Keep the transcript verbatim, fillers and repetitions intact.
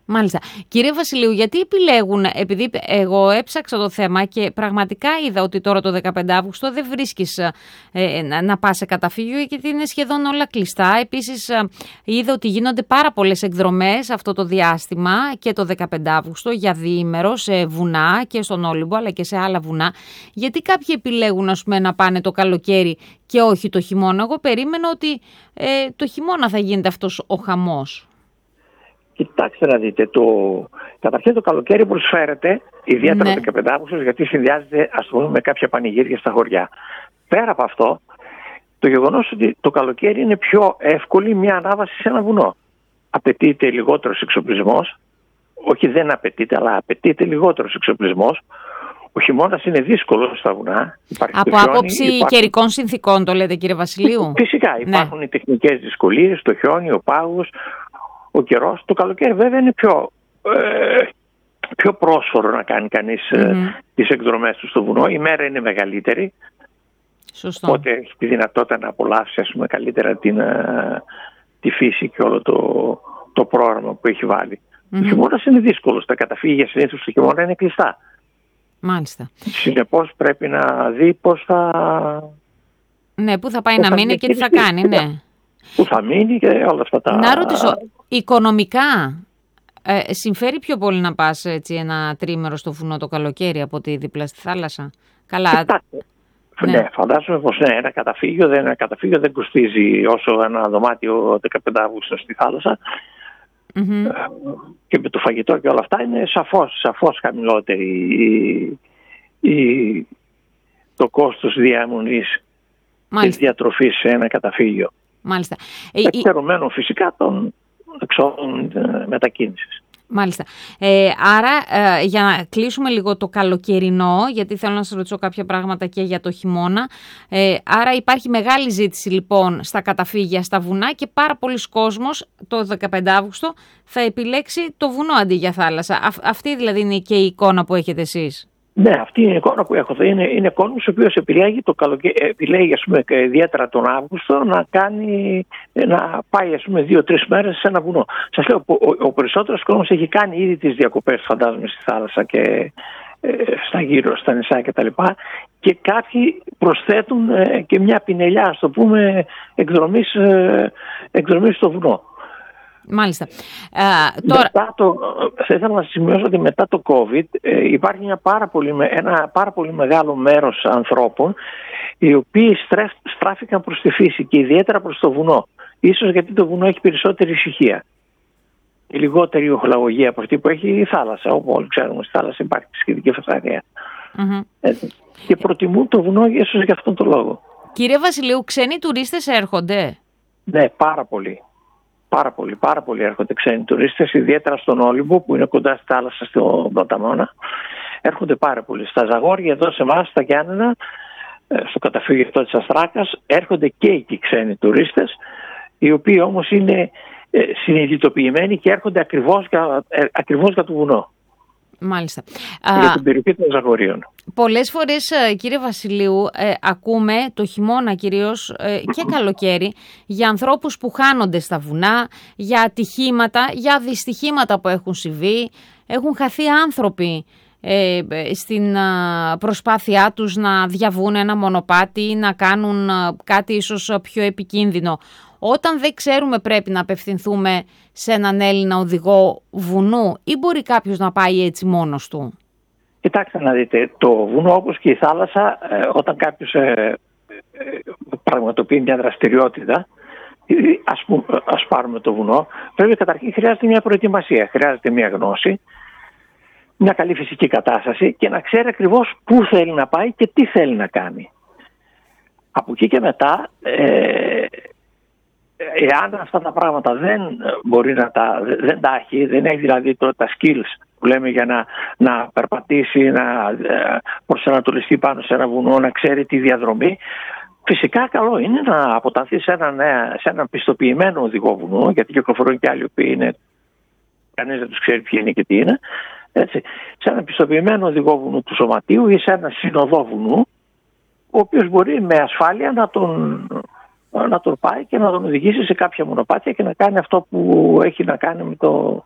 Μάλιστα. Κύριε Βασιλείου, γιατί επιλέγουν, επειδή εγώ έψαξα το θέμα και πραγματικά είδα ότι τώρα το δεκαπέντε Αυγούστου δεν βρίσκεις ε, να, να πας σε καταφύγιο γιατί είναι σχεδόν όλα κλειστά. Επίσης ε, είδα ότι γίνονται πάρα πολλές εκδρομές αυτό το διάστημα και το δεκαπέντε Αυγούστου για διήμερο σε βουνά και στον Όλυμπο αλλά και σε άλλα βουνά. Γιατί κάποιοι επιλέγουν ας πούμε, να πάνε το καλοκαίρι και όχι το χειμώνα. Εγώ περίμενα ότι ε, το χειμώνα θα γίνεται αυτός ο χαμός. Κοιτάξτε να δείτε, το... καταρχήν το καλοκαίρι προσφέρεται, ιδιαίτερα ναι. το δεκαπέντε Αυγούστου, γιατί συνδυάζεται ας πούμε με κάποια πανηγύρια στα χωριά. Πέρα από αυτό, το γεγονός ότι το καλοκαίρι είναι πιο εύκολη μια ανάβαση σε ένα βουνό. Απαιτείται λιγότερος εξοπλισμός, όχι δεν απαιτείται, αλλά απαιτείται λιγότερος εξοπλισμός. Ο χειμώνας είναι δύσκολο στα βουνά. Υπάρχει από χιόνι, άποψη υπάρχουν... καιρικών συνθηκών το λέτε κύριε Βασιλείου. Φυσικά υπάρχουν ναι. οι τεχνικές δυσκολίες, το χιόνι, ο πάγος. Ο καιρός, το καλοκαίρι βέβαια είναι πιο, ε, πιο πρόσφορο να κάνει κανείς mm-hmm. ε, τις εκδρομές του στο βουνό. Η μέρα είναι μεγαλύτερη. Σωστό. Οπότε έχει τη δυνατότητα να απολαύσει ας πούμε, καλύτερα την, ε, τη φύση και όλο το, το πρόγραμμα που έχει βάλει. Mm-hmm. Ο χειμώνας είναι δύσκολος. Τα καταφύγια συνήθως του χειμώνα είναι κλειστά. Μάλιστα. Συνεπώς πρέπει να δει πώς θα... Ναι, πού θα πάει να μείνει και τι θα κάνει, ναι. Πού θα μείνει και όλα αυτά τα... Να ρωτήσω, οικονομικά ε, συμφέρει πιο πολύ να πας έτσι, ένα τρίμερο στο βουνό το καλοκαίρι από τη δίπλα στη θάλασσα? Καλά. Κοιτάξτε, ναι. ναι, φαντάζομαι πως ναι, ένα καταφύγιο, δεν, ένα καταφύγιο δεν κοστίζει όσο ένα δωμάτιο δεκαπέντε Αυγούστου στη θάλασσα. Mm-hmm. Και με το φαγητό και όλα αυτά είναι σαφώς, σαφώς χαμηλότερη η, η, το κόστος διαμονής και διατροφής σε ένα καταφύγιο. Μάλιστα. Εξαιρουμένων φυσικά των εξόδων μετακίνησης. Μάλιστα. Ε, άρα ε, για να κλείσουμε λίγο το καλοκαιρινό, γιατί θέλω να σας ρωτήσω κάποια πράγματα και για το χειμώνα. Ε, άρα υπάρχει μεγάλη ζήτηση λοιπόν στα καταφύγια, στα βουνά και πάρα πολλοί κόσμος το δεκαπέντε Αυγούστου θα επιλέξει το βουνό αντί για θάλασσα. Α, αυτή δηλαδή είναι και η εικόνα που έχετε εσείς. Ναι, αυτή είναι η εικόνα που έχω. Είναι, είναι κόσμος ο οποίος επιλέγει, το καλοκαι... επιλέγει ας πούμε, ιδιαίτερα τον Αύγουστο να, κάνει, να πάει ας πούμε, δύο-τρεις μέρες σε ένα βουνό. Σας λέω, ο, ο, ο περισσότερος κόσμος έχει κάνει ήδη τις διακοπές, φαντάζομαι, στη θάλασσα και ε, στα γύρω, στα νησιά κτλ. Και, και κάποιοι προσθέτουν ε, και μια πινελιά, ας το πούμε, εκδρομής, ε, εκδρομής στο βουνό. Μάλιστα. Α, τώρα... μετά το, θα ήθελα να σημειώσω ότι μετά το COVID ε, υπάρχει μια πάρα πολύ, ένα πάρα πολύ μεγάλο μέρος ανθρώπων οι οποίοι στρέφ, στράφηκαν προς τη φύση και ιδιαίτερα προς το βουνό. Ίσως γιατί το βουνό έχει περισσότερη ησυχία. Η λιγότερη οχλαγωγία από αυτή που έχει η θάλασσα. Όπου όλοι ξέρουμε στη θάλασσα υπάρχει σχετική φασαρία. Mm-hmm. Ε, και προτιμούν το βουνό ίσως για αυτόν τον λόγο. Κύριε Βασιλείου, ξένοι τουρίστες έρχονται? Ναι, πάρα πολύ. Πάρα πολύ, πάρα πολύ έρχονται ξένοι τουρίστες, ιδιαίτερα στον Όλυμπο που είναι κοντά στη θάλασσα στον Πλαταμόνα. Έρχονται πάρα πολύ. Στα Ζαγόρια εδώ σε εμάς, στα Γιάννενα, στο καταφύγιο αυτό της Αστράκας, έρχονται και εκεί ξένοι τουρίστες, οι οποίοι όμως είναι συνειδητοποιημένοι και έρχονται ακριβώς για, ακριβώς για το βουνό. Μάλιστα. Για την περιοχή των Ζαγορίων. Πολλές φορές, κύριε Βασιλείου, ε, ακούμε το χειμώνα κυρίως ε, και καλοκαίρι για ανθρώπους που χάνονται στα βουνά, για ατυχήματα, για δυστυχήματα που έχουν συμβεί. Έχουν χαθεί άνθρωποι ε, στην α, προσπάθειά τους να διαβούν ένα μονοπάτι ή να κάνουν α, κάτι ίσως πιο επικίνδυνο. Όταν δεν ξέρουμε πρέπει να απευθυνθούμε σε έναν Έλληνα οδηγό βουνού ή μπορεί κάποιος να πάει έτσι μόνος του? Κοιτάξτε να δείτε, το βουνό όπως και η θάλασσα, ε, όταν κάποιος ε, ε, πραγματοποιεί μια δραστηριότητα, ας, πούμε, ας πάρουμε το βουνό, πρέπει καταρχήν χρειάζεται μια προετοιμασία, χρειάζεται μια γνώση, μια καλή φυσική κατάσταση και να ξέρει ακριβώς πού θέλει να πάει και τι θέλει να κάνει. Από εκεί και μετά, ε, εάν αυτά τα πράγματα δεν μπορεί να τα, δεν τα έχει, δεν έχει δηλαδή το, τα skills που λέμε για να, να περπατήσει, να προσανατολιστεί πάνω σε ένα βουνό, να ξέρει τη διαδρομή, φυσικά καλό είναι να αποτανθεί σε έναν, σε έναν πιστοποιημένο οδηγό βουνού, γιατί κυκλοφορούν και άλλοι που είναι, κανείς δεν τους ξέρει ποιοι είναι και τι είναι, έτσι, σε έναν πιστοποιημένο οδηγό βουνού του σωματείου ή σε έναν συνοδό βουνού, ο οποίος μπορεί με ασφάλεια να τον... να τον πάει και να τον οδηγήσει σε κάποια μονοπάτια και να κάνει αυτό που έχει να κάνει με το,